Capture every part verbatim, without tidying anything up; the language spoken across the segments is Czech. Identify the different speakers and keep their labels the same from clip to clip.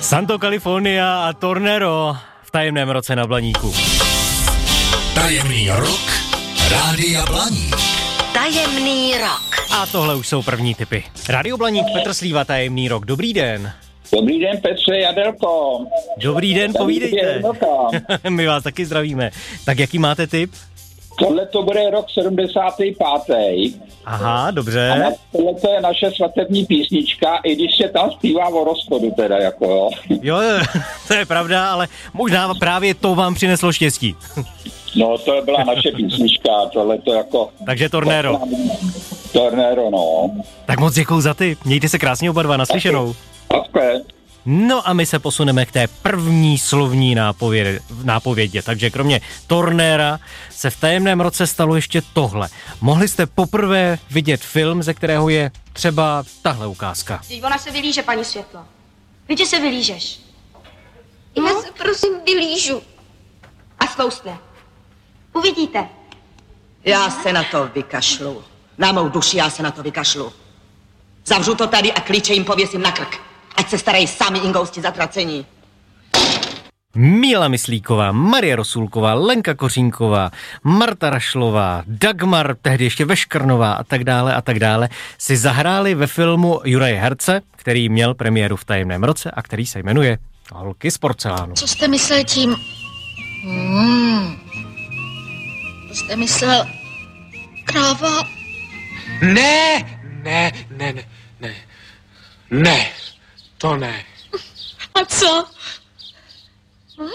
Speaker 1: Santo California a Tornero v tajemném roce na Blaníku.
Speaker 2: Tajemný rok Rádia Blaník.
Speaker 3: Tajemný rok.
Speaker 1: A tohle už jsou první tipy. Rádio Blaník, Petr Slíva, tajemný rok. Dobrý den.
Speaker 4: Dobrý den, Petře, Jadelko.
Speaker 1: Dobrý den, povídejte. My vás taky zdravíme. Tak jaký máte tip?
Speaker 4: Tohle to bude rok sedmdesátý pátý.
Speaker 1: Aha, dobře.
Speaker 4: A tohle to je naše svatební písnička, i když se tam zpívá o rozchodu teda, jako jo.
Speaker 1: Jo, to je pravda, ale možná právě to vám přineslo štěstí.
Speaker 4: No, to byla naše písnička, tohle to jako...
Speaker 1: Takže Tornero.
Speaker 4: Tornero, no.
Speaker 1: Tak moc děkuju za tip, mějte se krásně oba dva, naslyšenou.
Speaker 4: Okay.
Speaker 1: No a my se posuneme k té první slovní nápovědě, nápovědě. Takže kromě Tornéra se v tajemném roce stalo ještě tohle. Mohli jste poprvé vidět film, ze kterého je třeba tahle ukázka.
Speaker 5: Teď ona se vylíže, paní Světla. Víte, se vylížeš.
Speaker 6: Já no? se prosím vylížu.
Speaker 5: A spoustne. Uvidíte.
Speaker 3: Já se na to vykašlu. Na mou duši já se na to vykašlu. Zavřu to tady a klíče jim pověsím na krk. Ať se starají sami ingousti zatracení.
Speaker 1: Míla Myslíková, Marie Rosulková, Lenka Kořínková, Marta Rašlová, Dagmar, tehdy ještě Veškrnová a tak dále a tak dále si zahráli ve filmu Juraje Herce, který měl premiéru v tajemném roce a který se jmenuje Holky z porcelánu.
Speaker 6: Co jste myslel tím? Hmm. To jste myslel kráva?
Speaker 7: Ne, ne, ne, ne, ne, ne, to ne.
Speaker 6: A co? Hm?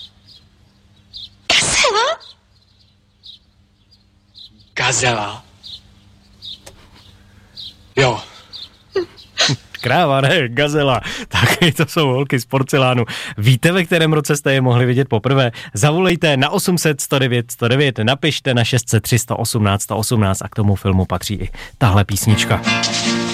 Speaker 6: Gazela?
Speaker 7: Gazela? Jo.
Speaker 1: Kráva, ne, gazela. Taky to jsou Holky z porcelánu. Víte, ve kterém roce jste je mohli vidět poprvé? Zavolejte na osm set sto devět sto devět, napište na šest set tři sto osmnáct sto osmnáct a k tomu filmu patří i tahle písnička.